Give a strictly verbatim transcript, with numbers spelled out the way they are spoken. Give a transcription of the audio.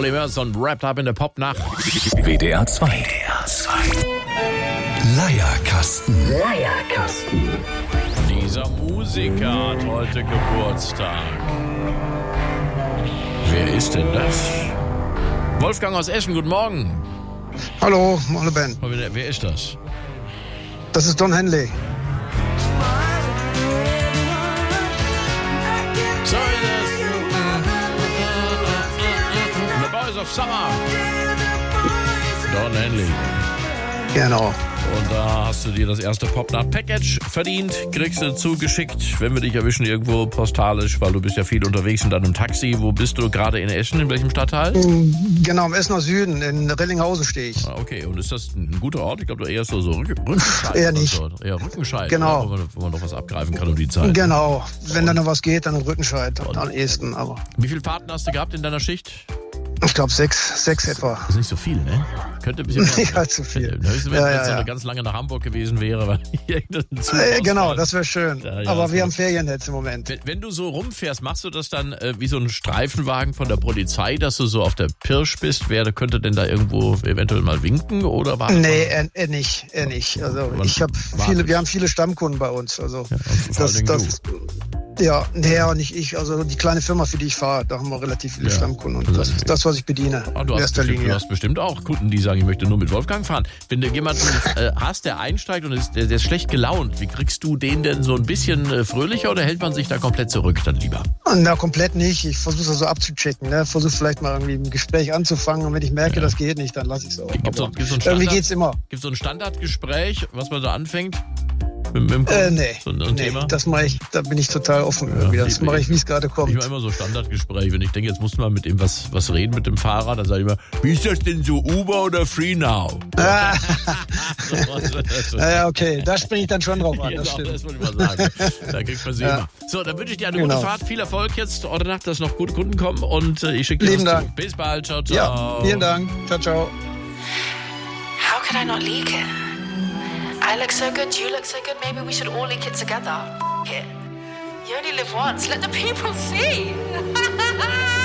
Oliver und Wrapped Up in der Popnacht. W D R zwei. W D R zwei. Leierkasten. Leierkasten. Dieser Musiker hat heute Geburtstag. Wer ist denn das? Wolfgang aus Eschen, guten Morgen. Hallo, hallo Ben. Wer, wer ist das? Das ist Don Henley. So ist es. The Boys of Summer. Don Henley. Genau. Und da hast du dir das erste Popnacht-Package verdient, kriegst du zugeschickt, wenn wir dich erwischen irgendwo postalisch, weil du bist ja viel unterwegs in deinem Taxi. Wo bist du gerade in Eschen? In welchem Stadtteil? Genau, im Essener Süden, in Rellinghausen stehe ich. Ah, okay, und ist das ein guter Ort? Ich glaube, du eher so, so Rück- Rückenscheid. Eher nicht. So. Eher Rückenscheid, Genau. oder? Wo, man, wo man noch was abgreifen kann um die Zeit. Genau, wenn da noch was geht, dann im Rückenscheid am ehesten. Aber Wie viele Fahrten hast du gehabt in deiner Schicht? ich glaube sechs, sechs etwa. Das ist nicht so viel, ne? Könnte ein bisschen mehr Nicht sein. allzu viel. Höchstens, wenn Ja, es ja, so ja. eine ganz lange nach Hamburg gewesen wäre, weil hier irgendein Zug Äh, genau, ausfällt. das wäre schön. Ja, ja, Aber das wir wär- haben Ferien jetzt im Moment. Wenn, wenn du so rumfährst, machst du das dann äh, wie so ein Streifenwagen von der Polizei, dass du so auf der Pirsch bist? Wer könnte denn da irgendwo eventuell mal winken? Oder war Nee, er, er nicht, er nicht. Also Man ich habe wartet. viele, wir haben viele Stammkunden bei uns. Also Ja, und vor allen das, Dingen das, ja, nee, ja, nicht ich. Also die kleine Firma, für die ich fahre, da haben wir relativ viele Ja. Stammkunden und Also- das ist das, was ich bediene Ah, du, in hast erster bestimmt, du Linie. hast bestimmt auch Kunden, die sagen, ich möchte nur mit Wolfgang fahren. Wenn du jemanden äh, hast, der einsteigt und ist, der, der ist schlecht gelaunt, wie kriegst du den denn so ein bisschen äh, fröhlicher oder hält man sich da komplett zurück dann lieber? Na, komplett nicht. Ich versuche das so abzuchecken. Ne? Versuche vielleicht mal irgendwie ein Gespräch anzufangen und wenn ich merke, Ja. das geht nicht, dann lasse ich es auch. Gibt's so, Aber gibt's so ein irgendwie Standard- geht's immer. Gibt es so ein Standardgespräch, was man da anfängt? Mit, mit dem Äh, Kunden? nee, So ein, ein nee Thema? das mache ich, da bin ich total offen irgendwie. Das ich- mache ich, wie es gerade Ich kommt. mache immer so Standardgespräch, wenn ich denke, jetzt musst du mal mit ihm was, was reden mit dem Fahrer, dann sage ich immer, wie ist das denn so, Uber oder Free Now? Ah, So, ja, okay, da springe ich dann schon drauf an, Ja, das doch, stimmt. das wollte ich mal sagen. Da kriegt man sie Ja. immer. So, dann wünsche ich dir eine Genau. gute Fahrt, viel Erfolg jetzt heute Nacht, dass noch gute Kunden kommen und äh, ich schicke dir Lieben was Dank. zu. Bis bald, ciao, ciao. Ja, vielen Dank. Ciao, ciao. How could I not leak it? I look so good, you look so good, maybe we should all leak it together. F- it. You only live once, let the people see.